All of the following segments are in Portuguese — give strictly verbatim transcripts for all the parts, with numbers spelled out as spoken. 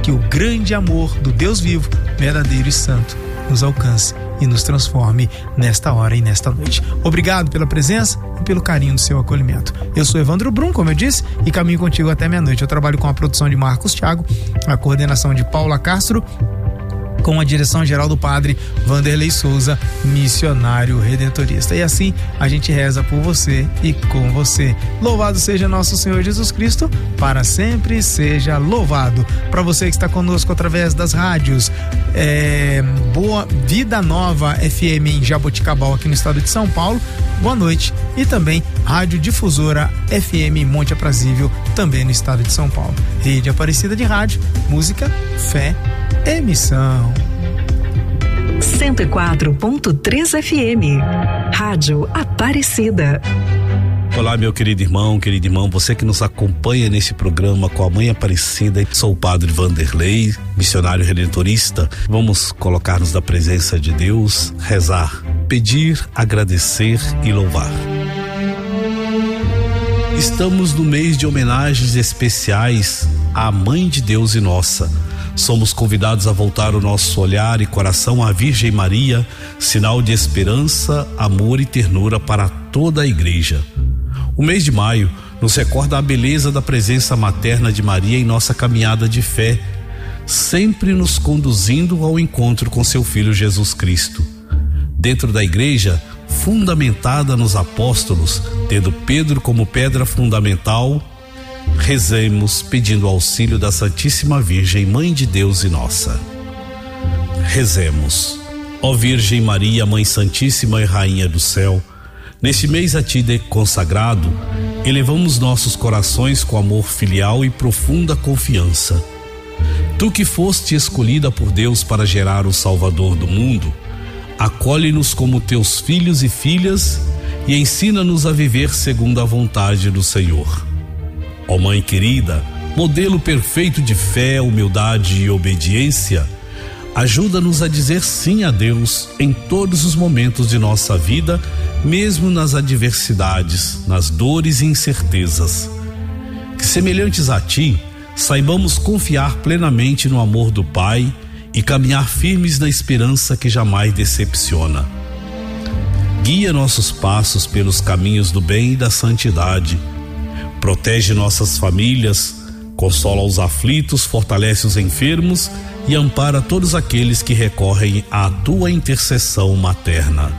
que o grande amor do Deus vivo, verdadeiro e santo nos alcance e nos transforme nesta hora e nesta noite. Obrigado pela presença e pelo carinho do seu acolhimento. Eu sou Evandro Brum, como eu disse, e caminho contigo até meia-noite. Eu trabalho com a produção de Marcos Thiago, a coordenação de Paula Castro, com a direção geral do padre Vanderlei Souza, missionário redentorista. E assim a gente reza por você e com você. Louvado seja nosso Senhor Jesus Cristo, para sempre seja louvado. Para você que está conosco através das rádios, é, Boa Vida Nova F M em Jaboticabal, aqui no estado de São Paulo, boa noite. E também Rádio Difusora F M em Monte Aprazível, também no estado de São Paulo. Rede Aparecida de Rádio, música, fé, emissão. cento e quatro ponto três F M, Rádio Aparecida. Olá, meu querido irmão, querido irmão, você que nos acompanha nesse programa com a Mãe Aparecida. Sou o padre Vanderlei, missionário redentorista. Vamos colocar-nos na presença de Deus, rezar, pedir, agradecer e louvar. Estamos no mês de homenagens especiais à Mãe de Deus e nossa. Somos convidados a voltar o nosso olhar e coração à Virgem Maria, sinal de esperança, amor e ternura para toda a Igreja. O mês de maio nos recorda a beleza da presença materna de Maria em nossa caminhada de fé, sempre nos conduzindo ao encontro com seu Filho Jesus Cristo. Dentro da Igreja, fundamentada nos apóstolos, tendo Pedro como pedra fundamental, rezemos pedindo o auxílio da Santíssima Virgem, Mãe de Deus e nossa. Rezemos. Ó Virgem Maria, Mãe Santíssima e Rainha do Céu, neste mês a ti consagrado, elevamos nossos corações com amor filial e profunda confiança. Tu que foste escolhida por Deus para gerar o Salvador do mundo, acolhe-nos como teus filhos e filhas e ensina-nos a viver segundo a vontade do Senhor. Ó Mãe querida, modelo perfeito de fé, humildade e obediência, ajuda-nos a dizer sim a Deus em todos os momentos de nossa vida, mesmo nas adversidades, nas dores e incertezas. Que, semelhantes a ti, saibamos confiar plenamente no amor do Pai e caminhar firmes na esperança que jamais decepciona. Guia nossos passos pelos caminhos do bem e da santidade. Protege nossas famílias, consola os aflitos, fortalece os enfermos e ampara todos aqueles que recorrem à tua intercessão materna.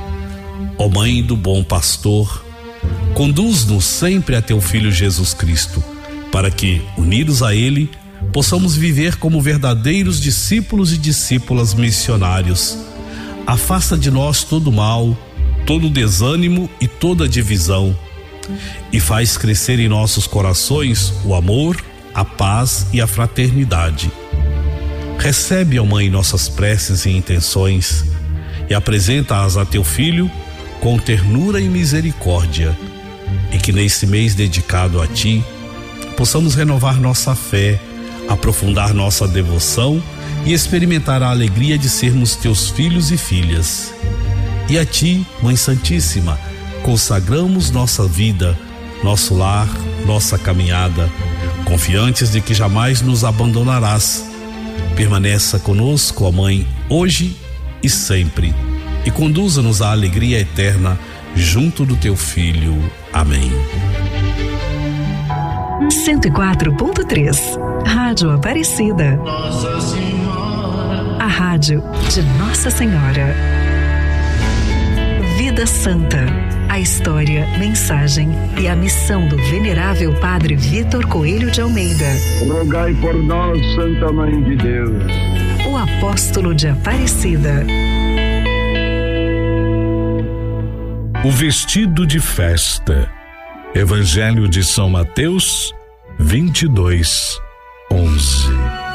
Ó Mãe do bom pastor, conduz-nos sempre a teu Filho Jesus Cristo, para que, unidos a Ele, possamos viver como verdadeiros discípulos e discípulas missionários. Afasta de nós todo mal, todo desânimo e toda divisão, e faz crescer em nossos corações o amor, a paz e a fraternidade. Recebe, ó Mãe, nossas preces e intenções e apresenta-as a teu Filho com ternura e misericórdia, e que nesse mês dedicado a ti possamos renovar nossa fé, aprofundar nossa devoção e experimentar a alegria de sermos teus filhos e filhas. E a ti, Mãe Santíssima, consagramos nossa vida, nosso lar, nossa caminhada, confiantes de que jamais nos abandonarás. Permaneça conosco, ó Mãe, hoje e sempre, e conduza-nos à alegria eterna junto do teu Filho. Amém. cento e quatro ponto três, Rádio Aparecida. Nossa Senhora. A rádio de Nossa Senhora. Vida Santa. A história, mensagem e a missão do venerável Padre Vitor Coelho de Almeida. Rogai por nós, Santa Mãe de Deus. O apóstolo de Aparecida. O vestido de festa. Evangelho de São Mateus, vinte e dois, onze.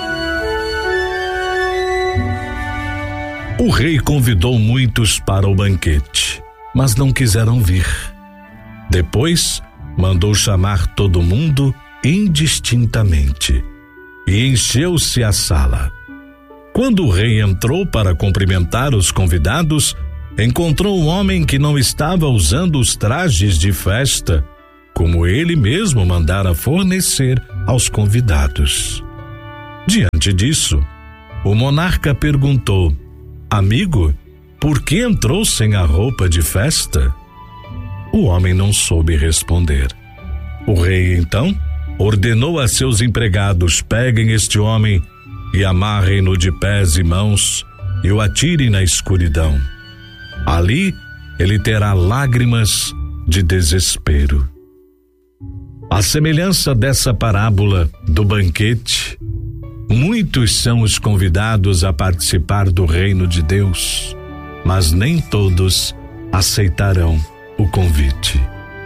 O rei convidou muitos para o banquete, mas não quiseram vir. Depois, mandou chamar todo mundo indistintamente, e encheu-se a sala. Quando o rei entrou para cumprimentar os convidados, encontrou um homem que não estava usando os trajes de festa, como ele mesmo mandara fornecer aos convidados. Diante disso, o monarca perguntou: amigo, por que entrou sem a roupa de festa? O homem não soube responder. O rei, então, ordenou a seus empregados: peguem este homem e amarrem-no de pés e mãos e o atirem na escuridão. Ali ele terá lágrimas de desespero. À semelhança dessa parábola do banquete, muitos são os convidados a participar do reino de Deus, mas nem todos aceitarão o convite.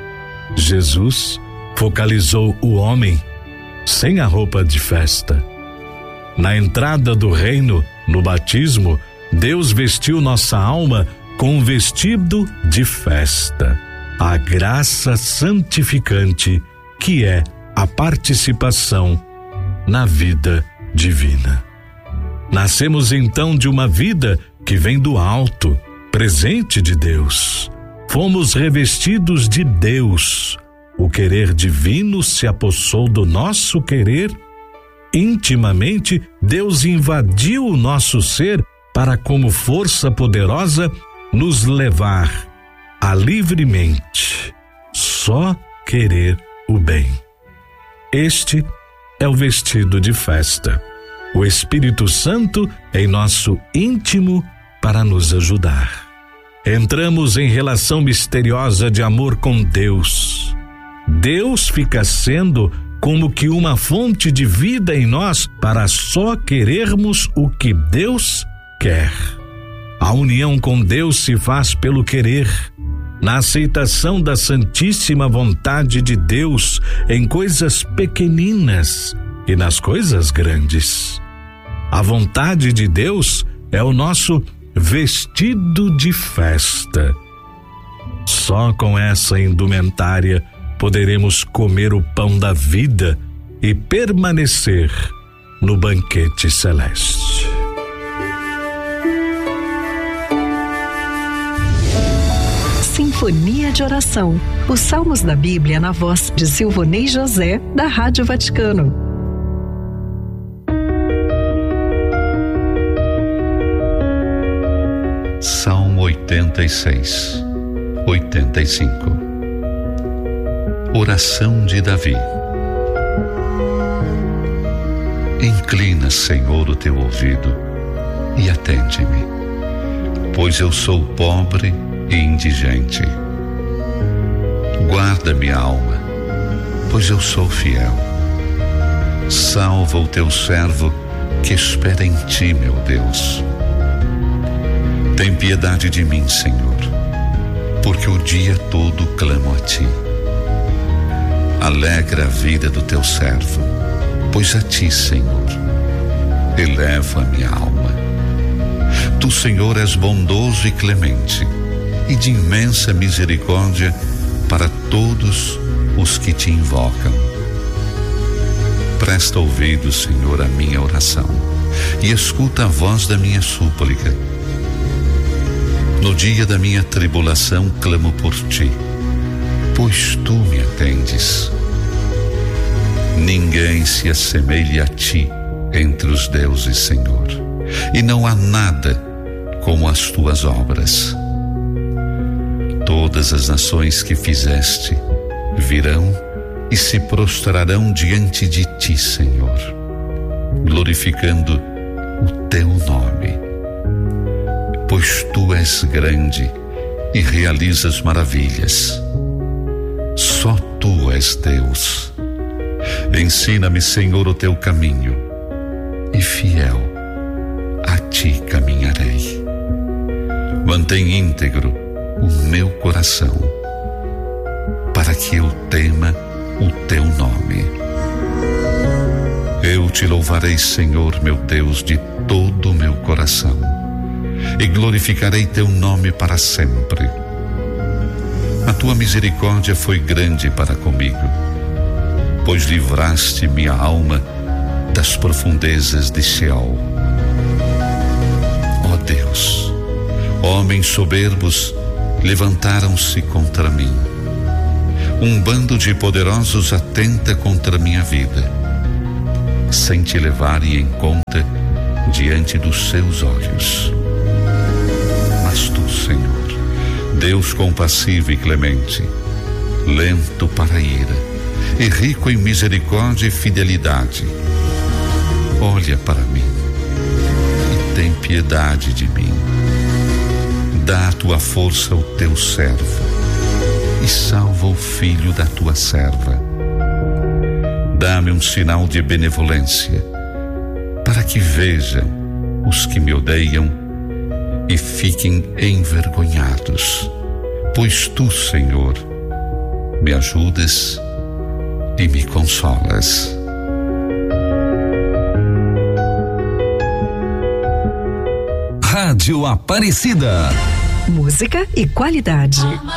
Jesus focalizou o homem sem a roupa de festa. Na entrada do reino, no batismo, Deus vestiu nossa alma com um vestido de festa, a graça santificante que é a participação na vida divina. Nascemos então de uma vida que vem do alto, presente de Deus. Fomos revestidos de Deus. O querer divino se apossou do nosso querer. Intimamente, Deus invadiu o nosso ser para, como força poderosa, nos levar a livremente só querer o bem. Este é o vestido de festa. O Espírito Santo em nosso íntimo para nos ajudar. Entramos em relação misteriosa de amor com Deus. Deus fica sendo como que uma fonte de vida em nós para só querermos o que Deus quer. A união com Deus se faz pelo querer, na aceitação da santíssima vontade de Deus em coisas pequeninas e nas coisas grandes. A vontade de Deus é o nosso vestido de festa. Só com essa indumentária poderemos comer o pão da vida e permanecer no banquete celeste. Sinfonia de Oração. Os Salmos da Bíblia na voz de Silvonei José, da Rádio Vaticano. Salmo oitenta e seis, oitenta e cinco. Oração de Davi. Inclina, Senhor, o teu ouvido e atende-me, pois eu sou pobre e indigente. Guarda minha alma, pois eu sou fiel. Salva o teu servo que espera em ti, meu Deus. Tem piedade de mim, Senhor, porque o dia todo clamo a ti. Alegra a vida do teu servo, pois a ti, Senhor, elevo a minha alma. Tu, Senhor, és bondoso e clemente, e de imensa misericórdia para todos os que te invocam. Presta ouvido, Senhor, à minha oração, e escuta a voz da minha súplica. No dia da minha tribulação clamo por ti, pois tu me atendes. Ninguém se assemelha a ti entre os deuses, Senhor, e não há nada como as tuas obras. Todas as nações que fizeste virão e se prostrarão diante de ti, Senhor, glorificando o teu nome. Pois tu és grande e realizas maravilhas. Só tu és Deus. Ensina-me, Senhor, o teu caminho, e fiel a ti caminharei. Mantém íntegro o meu coração, para que eu tema o teu nome. Eu te louvarei, Senhor, meu Deus, de todo o meu coração, e glorificarei teu nome para sempre. A tua misericórdia foi grande para comigo, pois livraste minha alma das profundezas de Sheol. Ó Deus, homens soberbos levantaram-se contra mim. Um bando de poderosos atenta contra minha vida. sem te levarem em conta diante dos seus olhos. Mas tu, Senhor, Deus compassivo e clemente, lento para a ira e rico em misericórdia e fidelidade, olha para mim e tem piedade de mim. Dá a tua força ao teu servo e salva o filho da tua serva. Dá-me um sinal de benevolência, para que vejam os que me odeiam e fiquem envergonhados, pois tu, Senhor, me ajudas e me consolas. Rádio Aparecida. Música e qualidade.